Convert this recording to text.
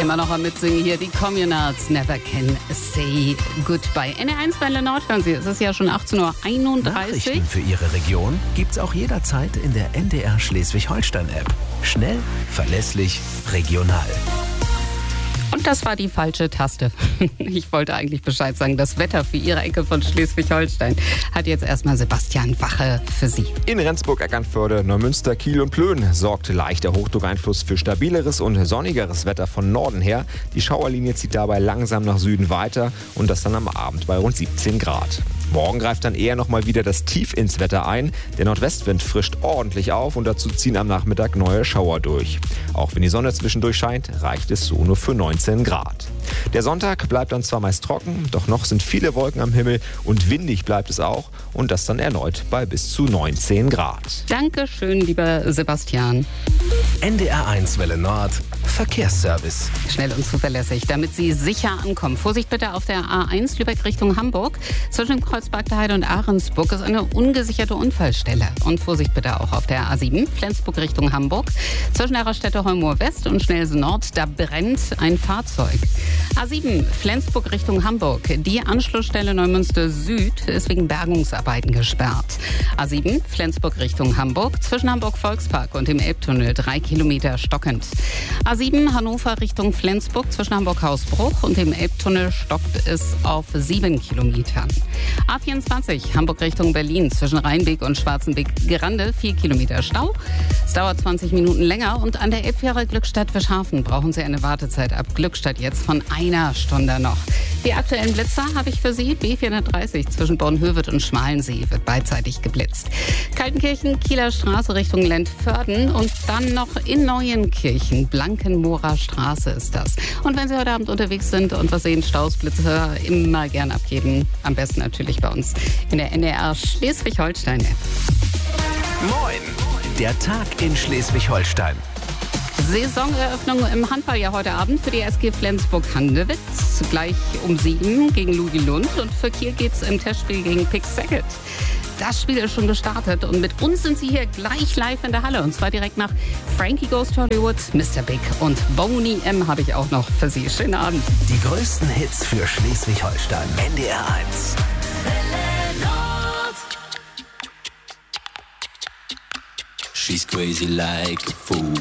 immer noch am Mitsingen hier. Die Communards, Never Can Say Goodbye. NDR1 Welle Nord, hören Sie, es ist ja schon 18:31 Uhr. Nachrichten für Ihre Region gibt's auch jederzeit in der NDR Schleswig-Holstein-App. Schnell, verlässlich, regional. Und das war die falsche Taste. Ich wollte eigentlich Bescheid sagen. Das Wetter für Ihre Ecke von Schleswig-Holstein hat jetzt erstmal Sebastian Wache für Sie. In Rendsburg, Eckernförde, Neumünster, Kiel und Plön sorgt leichter Hochdruckeinfluss für stabileres und sonnigeres Wetter von Norden her. Die Schauerlinie zieht dabei langsam nach Süden weiter und das dann am Abend bei rund 17 Grad. Morgen greift dann eher nochmal wieder das Tief ins Wetter ein. Der Nordwestwind frischt ordentlich auf und dazu ziehen am Nachmittag neue Schauer durch. Auch wenn die Sonne zwischendurch scheint, reicht es so nur für 19 Grad. Der Sonntag bleibt dann zwar meist trocken, doch noch sind viele Wolken am Himmel und windig bleibt es auch und das dann erneut bei bis zu 19 Grad. Dankeschön, lieber Sebastian. NDR1 Welle Nord, Verkehrsservice. Schnell und zuverlässig, damit Sie sicher ankommen. Vorsicht bitte auf der A1 Lübeck Richtung Hamburg. Zwischen Kreuzberg der Heide und Ahrensburg ist eine ungesicherte Unfallstelle. Und Vorsicht bitte auch auf der A7 Flensburg Richtung Hamburg. Zwischen Errastädter Heumur West und Schnelsen Nord, da brennt ein Fahrzeug. A7 Flensburg Richtung Hamburg. Die Anschlussstelle Neumünster Süd ist wegen Bergungsarbeiten gesperrt. A7 Flensburg Richtung Hamburg. Zwischen Hamburg Volkspark und dem Elbtunnel 3 Kilometer stockend. A7 Hannover Richtung Flensburg. Zwischen Hamburg Hausbruch und dem Elbtunnel stockt es auf 7 Kilometern. A24 Hamburg Richtung Berlin. Zwischen Rheinbeek und Schwarzenbeek-Gerande 4 Kilometer Stau. Es dauert 20 Minuten länger und an der Elbfähre Glückstadt-Fischhafen brauchen Sie eine Wartezeit ab Glückstadt jetzt von einer Stunde noch. Die aktuellen Blitzer habe ich für Sie. B430 zwischen Bornhöved und Schmalensee wird beidseitig geblitzt. Kaltenkirchen, Kieler Straße Richtung Lentförden und dann noch in Neuenkirchen. Blankenmoorer Straße ist das. Und wenn Sie heute Abend unterwegs sind und was sehen, Staus, Blitzer, immer gern abgeben. Am besten natürlich bei uns in der NDR Schleswig-Holstein-App. Moin! Der Tag in Schleswig-Holstein. Saisoneraöffnung im Handball ja heute Abend für die SG Flensburg-Handewitt. Gleich um 7 gegen Ludi Lund. Und für Kiel geht's im Testspiel gegen Pick Saget. Das Spiel ist schon gestartet und mit uns sind Sie hier gleich live in der Halle. Und zwar direkt nach Frankie Goes to Hollywood, Mr. Big und Boney M. habe ich auch noch für Sie. Schönen Abend. Die größten Hits für Schleswig-Holstein. NDR 1. She's crazy like a fool.